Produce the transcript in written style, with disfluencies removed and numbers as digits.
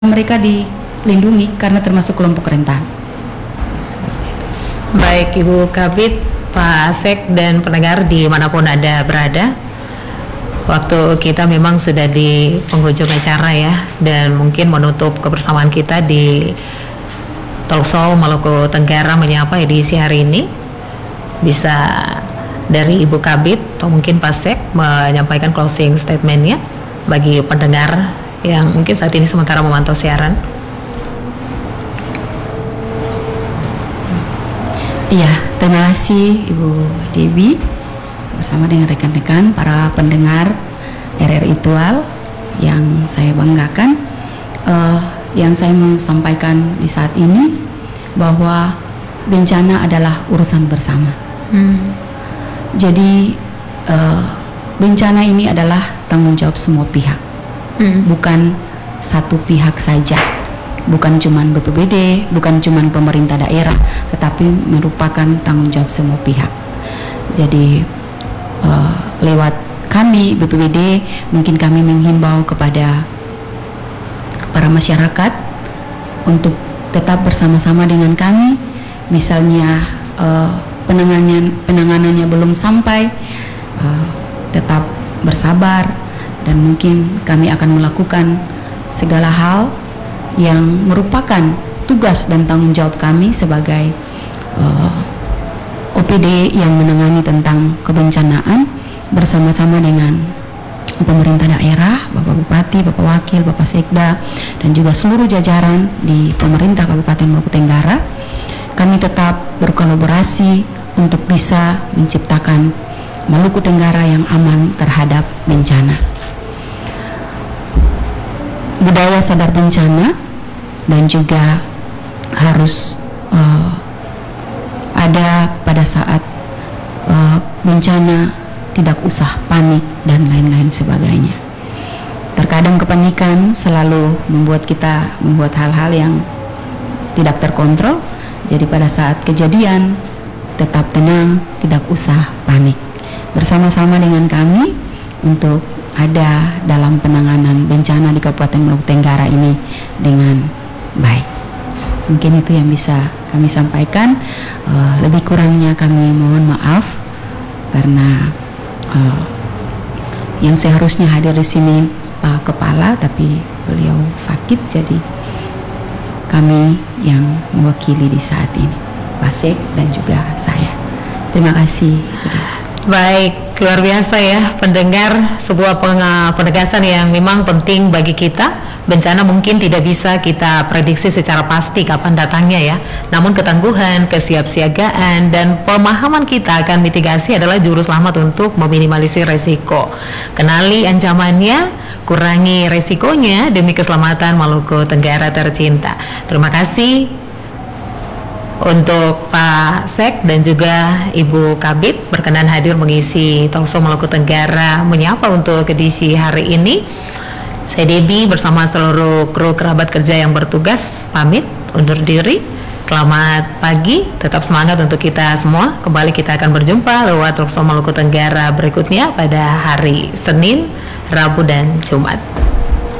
mereka dilindungi karena termasuk kelompok rentan. Baik Ibu Kabid, Pak Sek, dan pendengar dimanapun Anda berada, waktu kita memang sudah di penghujung acara ya, dan mungkin menutup kebersamaan kita di Talkshow Maluku Tenggara Menyapa edisi hari ini, bisa dari Ibu Kabid atau mungkin Pak Sek menyampaikan closing statementnya bagi pendengar yang mungkin saat ini sementara memantau siaran. Iya, terima kasih Ibu Dewi bersama dengan rekan-rekan para pendengar RRI Tual yang saya banggakan. Yang saya mau sampaikan di saat ini bahwa bencana adalah urusan bersama. Jadi bencana ini adalah tanggung jawab semua pihak, bukan satu pihak saja. Bukan cuman BPBD, bukan cuman pemerintah daerah, tetapi merupakan tanggung jawab semua pihak. Jadi lewat kami BPBD, mungkin kami menghimbau kepada para masyarakat untuk tetap bersama-sama dengan kami. Misalnya penanganannya belum sampai, tetap bersabar, dan mungkin kami akan melakukan segala hal yang merupakan tugas dan tanggung jawab kami sebagai OPD yang menangani tentang kebencanaan bersama-sama dengan pemerintah daerah, Bapak Bupati, Bapak Wakil, Bapak Sekda, dan juga seluruh jajaran di pemerintah Kabupaten Maluku Tenggara. Kami tetap berkolaborasi untuk bisa menciptakan Maluku Tenggara yang aman terhadap bencana. Budaya sadar bencana, dan juga harus ada pada saat bencana, tidak usah panik dan lain-lain sebagainya. Terkadang kepanikan selalu membuat kita membuat hal-hal yang tidak terkontrol. Jadi pada saat kejadian tetap tenang, tidak usah panik. Bersama-sama dengan kami untuk ada dalam penanganan bencana di Kabupaten Maluku Tenggara ini dengan baik. Mungkin itu yang bisa kami sampaikan. Lebih kurangnya kami mohon maaf karena yang seharusnya hadir di sini Pak Kepala, tapi beliau sakit, jadi kami yang mewakili di saat ini, Pak Sek dan juga saya. Terima kasih. Baik, luar biasa ya pendengar, sebuah penegasan yang memang penting bagi kita. Bencana mungkin tidak bisa kita prediksi secara pasti kapan datangnya ya, namun ketangguhan, kesiapsiagaan, dan pemahaman kita akan mitigasi adalah juru selamat untuk meminimalisir resiko. Kenali ancamannya, kurangi resikonya demi keselamatan Maluku Tenggara tercinta. Terima kasih untuk Pak Sek dan juga Ibu Kabid berkenan hadir mengisi Talkshow Maluku Tenggara Menyapa untuk edisi hari ini. Saya Debbie bersama seluruh kru kerabat kerja yang bertugas pamit undur diri. Selamat pagi, tetap semangat untuk kita semua. Kembali kita akan berjumpa lewat Talkshow Maluku Tenggara berikutnya pada hari Senin, Rabu, dan Jumat.